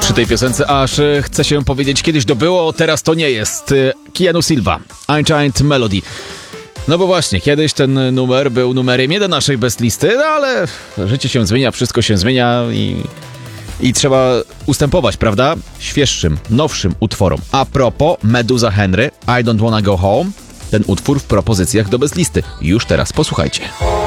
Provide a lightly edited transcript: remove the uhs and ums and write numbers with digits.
Przy tej piosence aż chce się powiedzieć, kiedyś to było, teraz to nie jest. Keanu Silva, Unchained Melody. No bo właśnie, kiedyś ten numer był numerem 1 naszej best listy, no ale życie się zmienia, wszystko się zmienia i trzeba ustępować, prawda? Świeższym, nowszym utworom. A propos, Meduza Henry, I Don't Wanna Go Home, ten utwór w propozycjach do best listy. Już teraz posłuchajcie.